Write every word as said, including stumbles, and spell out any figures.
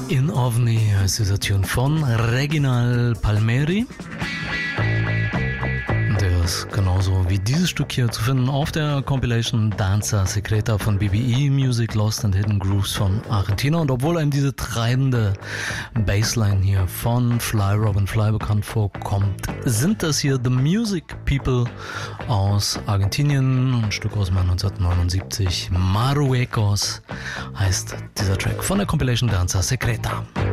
In Ovni heißt dieser Tune von Reginald Palmieri. Der ist genauso wie dieses Stück hier zu finden auf der Compilation Danza Secreta von B B E Music, Lost and Hidden Grooves von Argentina. Und obwohl einem diese treibende Bassline hier von Fly Robin Fly bekannt vorkommt, sind das hier The Music People aus Argentinien. Ein Stück aus dem Jahr neunzehnhundertneunundsiebzig. Marruecos heißt dieser Track von der Compilation Danza Secreta.